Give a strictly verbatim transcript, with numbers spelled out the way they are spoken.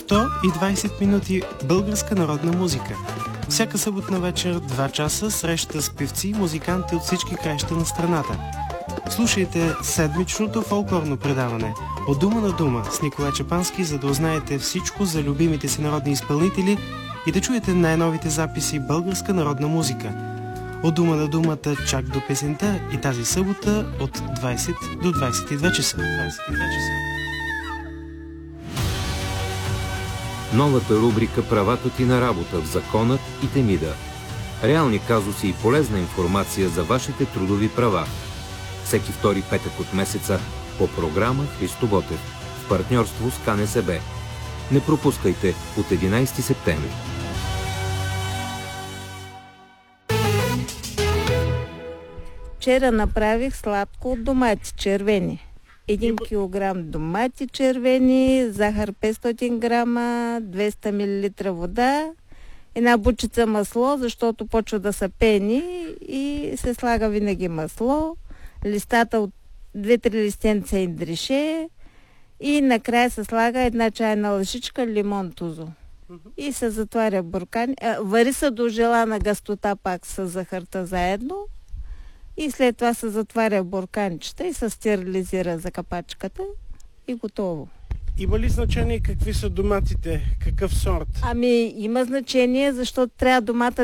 сто и двайсет минути българска народна музика. Всяка съботна вечер два часа среща с певци и музиканти от всички краища на страната. Слушайте седмичното фолклорно предаване От дума на дума с Николай Чапански, за да узнаете всичко за любимите си народни изпълнители и да чуете най-новите записи българска народна музика. От дума на думата чак до песента и тази събота от двайсет до двайсет и две часа. двайсет и две часа. Новата рубрика «Правата ти на работа» в Законът и Темида. Реални казуси и полезна информация за вашите трудови права. Всеки втори петък от месеца по програма Христо Ботев в партньорство с КНСБ. Не пропускайте от единайсети септември. Вчера направих сладко от домати червени. един килограм домати червени, захар петстотин грама, двеста милилитра вода, една бучица масло, защото почва да са пени и се слага винаги масло, листата от две-три листенца индрише и накрая се слага една чайна лъжичка лимон тузо. И се затваря буркан. Вари се до желана гъстота пак с захарта заедно. И след това се затваря бурканчета и се стерилизира закапачката и готово. Има ли значение какви са доматите? Какъв сорт? Ами има значение, защото трябва домата